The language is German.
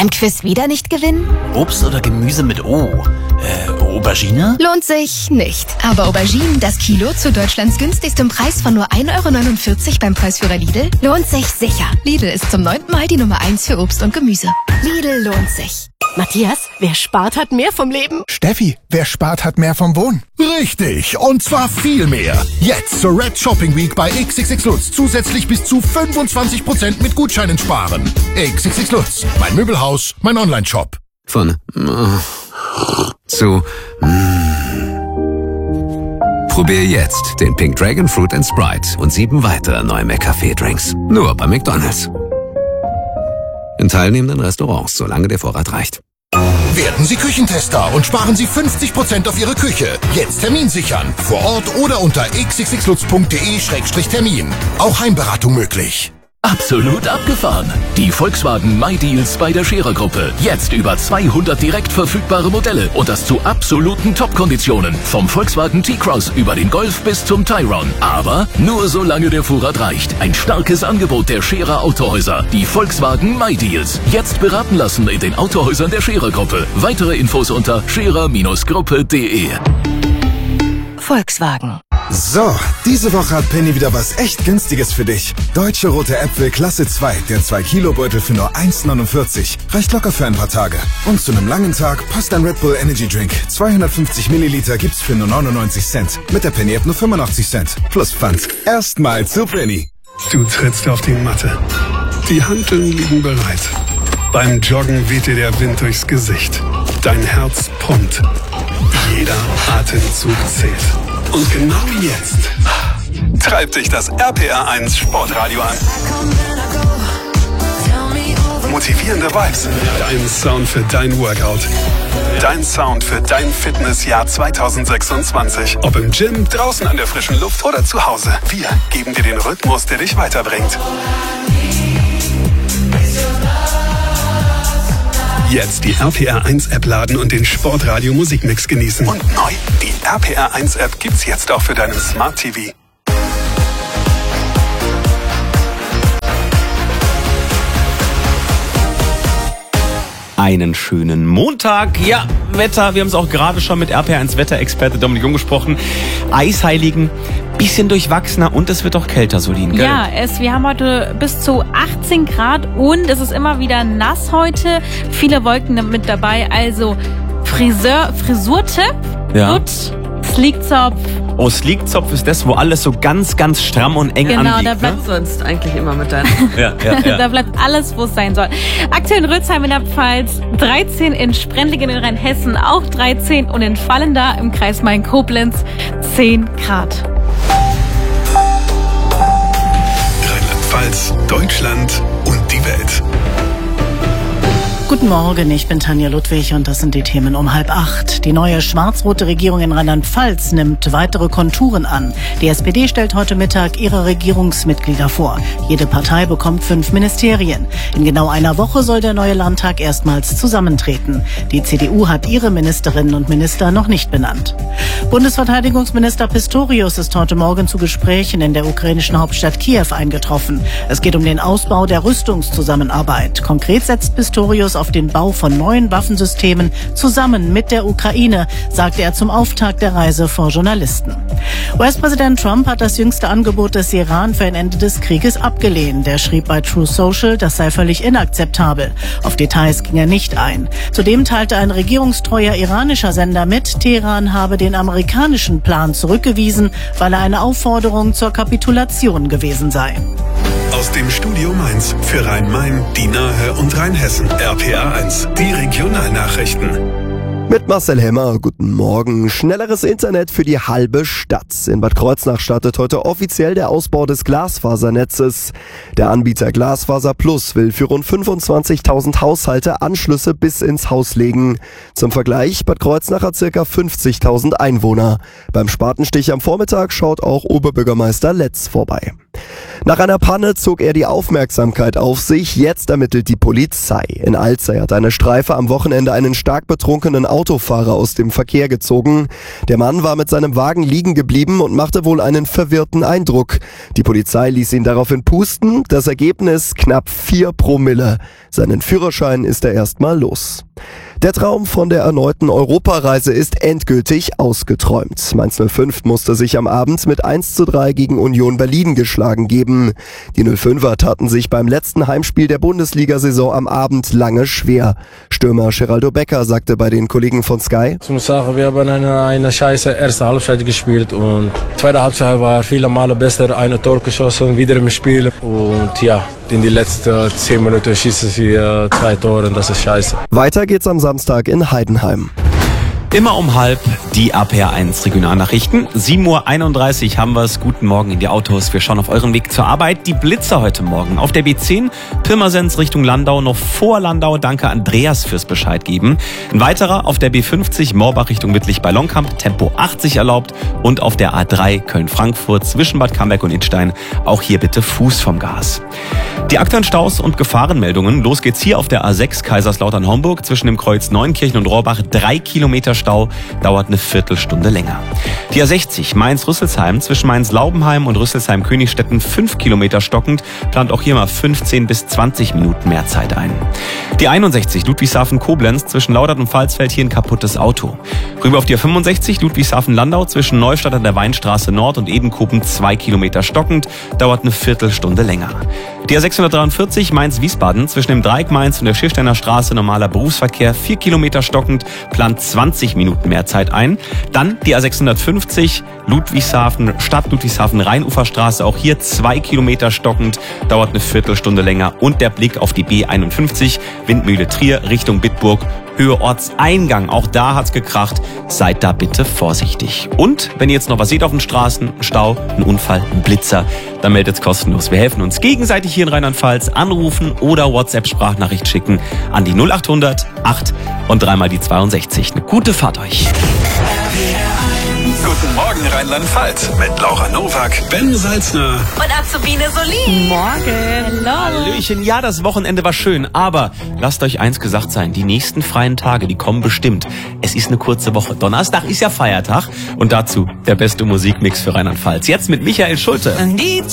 Beim Quiz wieder nicht gewinnen? Obst oder Gemüse mit O? Aubergine? Lohnt sich nicht. Aber Auberginen, das Kilo zu Deutschlands günstigstem Preis von nur 1,49 € beim Preisführer Lidl, lohnt sich sicher. Lidl ist zum 9. Mal die Nummer 1 für Obst und Gemüse. Lidl lohnt sich. Matthias, wer spart, hat mehr vom Leben. Steffi, wer spart, hat mehr vom Wohnen. Richtig, und zwar viel mehr. Jetzt zur Red Shopping Week bei XXX Lutz zusätzlich bis zu 25% mit Gutscheinen sparen. XXX Lutz, mein Möbelhaus, mein Online-Shop. Von zu Probier jetzt den Pink Dragon Fruit & Sprite und 7 weitere neue McCafé-Drinks. Nur bei McDonald's. In teilnehmenden Restaurants, solange der Vorrat reicht. Werden Sie Küchentester und sparen Sie 50% auf Ihre Küche. Jetzt Termin sichern. Vor Ort oder unter xxxlutz.de/termin. Auch Heimberatung möglich. Absolut abgefahren. Die Volkswagen MyDeals bei der Scherer Gruppe. Jetzt über 200 direkt verfügbare Modelle und das zu absoluten Top-Konditionen. Vom Volkswagen T-Cross über den Golf bis zum Tyrone. Aber nur solange der Vorrat reicht. Ein starkes Angebot der Scherer Autohäuser. Die Volkswagen MyDeals. Jetzt beraten lassen in den Autohäusern der Scherer Gruppe. Weitere Infos unter scherer-gruppe.de. Volkswagen. So, diese Woche hat Penny wieder was echt Günstiges für dich. Deutsche rote Äpfel Klasse 2, der 2-Kilo-Beutel für nur 1,49. Reicht locker für ein paar Tage. Und zu einem langen Tag passt ein Red Bull Energy Drink. 250 Milliliter gibt's für nur 99 Cent. Mit der Penny-App nur 85 Cent. Plus Pfand. Erstmal zu Penny. Du trittst auf die Matte. Die Hanteln liegen bereit. Beim Joggen weht dir der Wind durchs Gesicht. Dein Herz pumpt. Jeder Atemzug zählt. Und genau jetzt treibt dich das RPR1 Sportradio an. Motivierende Vibes. Dein Sound für dein Workout. Dein Sound für dein Fitnessjahr 2026. Ob im Gym, draußen an der frischen Luft oder zu Hause. Wir geben dir den Rhythmus, der dich weiterbringt. Jetzt die RPR1-App laden und den Sportradio-Musikmix genießen. Und neu, die RPR1-App gibt's jetzt auch für deinen Smart TV. Einen schönen Montag. Ja, Wetter, wir haben es auch gerade schon mit RPR1 Wetterexperte Dominik Jung gesprochen. Eisheiligen, bisschen durchwachsener und es wird auch kälter, Solin, gell? Ja, wir haben heute bis zu 18 Grad und es ist immer wieder nass heute. Viele Wolken mit dabei, also Frisurtipp, Sleekzopf. Oh, Sleekzopf ist das, wo alles so ganz, ganz stramm und eng anliegt. Genau, da bleibt sonst eigentlich immer mit deinem. Ja. Da bleibt alles, wo es sein soll. Aktuell in Rützheim in der Pfalz, 13 in Sprendlingen in Rheinhessen, auch 13 und in Vallenda im Kreis Main-Koblenz 10 Grad. Rheinland-Pfalz, Deutschland und die Welt. Guten Morgen, ich bin Tanja Ludwig und das sind die Themen um 7:30. Die neue schwarz-rote Regierung in Rheinland-Pfalz nimmt weitere Konturen an. Die SPD stellt heute Mittag ihre Regierungsmitglieder vor. Jede Partei bekommt 5 Ministerien. In genau einer Woche soll der neue Landtag erstmals zusammentreten. Die CDU hat ihre Ministerinnen und Minister noch nicht benannt. Bundesverteidigungsminister Pistorius ist heute Morgen zu Gesprächen in der ukrainischen Hauptstadt Kiew eingetroffen. Es geht um den Ausbau der Rüstungszusammenarbeit. Konkret setzt Pistorius auf den Bau von neuen Waffensystemen zusammen mit der Ukraine, sagte er zum Auftakt der Reise vor Journalisten. US-Präsident Trump hat das jüngste Angebot des Iran für ein Ende des Krieges abgelehnt. Er schrieb bei Truth Social, das sei völlig inakzeptabel. Auf Details ging er nicht ein. Zudem teilte ein regierungstreuer iranischer Sender mit, Teheran habe den amerikanischen Plan zurückgewiesen, weil er eine Aufforderung zur Kapitulation gewesen sei. Aus dem Studio Mainz für Rhein-Main, die Nahe und Rheinhessen. RPR1, die Regionalnachrichten. Mit Marcel Hemmer, guten Morgen. Schnelleres Internet für die halbe Stadt. In Bad Kreuznach startet heute offiziell der Ausbau des Glasfasernetzes. Der Anbieter Glasfaser Plus will für rund 25.000 Haushalte Anschlüsse bis ins Haus legen. Zum Vergleich, Bad Kreuznach hat ca. 50.000 Einwohner. Beim Spatenstich am Vormittag schaut auch Oberbürgermeister Letz vorbei. Nach einer Panne zog er die Aufmerksamkeit auf sich, jetzt ermittelt die Polizei. In Alzey hat eine Streife am Wochenende einen stark betrunkenen Autofahrer aus dem Verkehr gezogen. Der Mann war mit seinem Wagen liegen geblieben und machte wohl einen verwirrten Eindruck. Die Polizei ließ ihn daraufhin pusten, das Ergebnis knapp 4 Promille. Seinen Führerschein ist er erstmal los. Der Traum von der erneuten Europareise ist endgültig ausgeträumt. Mainz 05 musste sich am Abend mit 1:3 gegen Union Berlin geschlagen geben. Die 05er taten sich beim letzten Heimspiel der Bundesliga-Saison am Abend lange schwer. Stürmer Geraldo Becker sagte bei den Kollegen von Sky: Ich muss sagen, wir haben eine scheiße erste Halbzeit gespielt und zweite Halbzeit war viele Male besser, eine Tor geschossen, wieder im Spiel und ja, in die letzten 10 Minuten schießen sie 2 Tore und das ist scheiße. Weiter geht's am Samstag in Heidenheim. Immer um 12:30 die APR1 Regionalnachrichten. 7:31 Uhr haben wir es. Guten Morgen in die Autos. Wir schauen auf euren Weg zur Arbeit. Die Blitzer heute Morgen auf der B10 Pirmasens Richtung Landau, noch vor Landau. Danke Andreas fürs Bescheid geben. Ein weiterer auf der B50 Morbach Richtung Wittlich bei Longkamp, Tempo 80 erlaubt. Und auf der A3 Köln-Frankfurt zwischen Bad Camberg und Idstein. Auch hier bitte Fuß vom Gas. Die aktuellen Staus und Gefahrenmeldungen. Los geht's hier auf der A6 Kaiserslautern-Homburg zwischen dem Kreuz Neunkirchen und Rohrbach. 3 Kilometer Stau, dauert eine Viertelstunde länger. Die A60 Mainz-Rüsselsheim zwischen Mainz-Laubenheim und Rüsselsheim-Königstetten 5 Kilometer stockend, plant auch hier mal 15 bis 20 Minuten mehr Zeit ein. Die 61 Ludwigshafen-Koblenz zwischen Laudert und Pfalzfeld, hier ein kaputtes Auto. Rüber auf die A65 Ludwigshafen-Landau zwischen Neustadt an der Weinstraße Nord und Edenkoben 2 Kilometer stockend, dauert eine Viertelstunde länger. Die A643 Mainz-Wiesbaden zwischen dem Dreieck Mainz und der Schiersteiner Straße normaler Berufsverkehr 4 Kilometer stockend, plant 20 Minuten mehr Zeit ein. Dann die A650 Ludwigshafen, Stadt Ludwigshafen Rheinuferstraße, auch hier 2 Kilometer stockend, dauert eine Viertelstunde länger. Und der Blick auf die B51 Windmühle Trier Richtung Bitburg, Höhe Ortseingang, auch da hat's gekracht, seid da bitte vorsichtig. Und wenn ihr jetzt noch was seht auf den Straßen, ein Stau, ein Unfall, ein Blitzer, dann meldet es kostenlos. Wir helfen uns gegenseitig hier in Rheinland-Pfalz, anrufen oder WhatsApp-Sprachnachricht schicken an die 0800 8 und 3 die 62. Eine gute Fahrt euch. Guten Morgen Rheinland-Pfalz mit Laura Nowak, Ben Salzner und Azubine Solin. Morgen. Hallöchen, ja, das Wochenende war schön, aber lasst euch eins gesagt sein, die nächsten freien Tage, die kommen bestimmt. Es ist eine kurze Woche. Donnerstag ist ja Feiertag und dazu der beste Musikmix für Rheinland-Pfalz. Jetzt mit Michael Schulte. Die